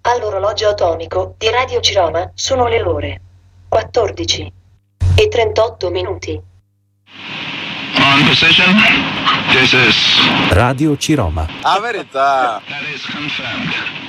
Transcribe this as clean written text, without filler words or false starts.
All'orologio atomico di Radio Ciroma sono le ore 14:38. On position. This is Radio Ciroma. La verità. That is confirmed.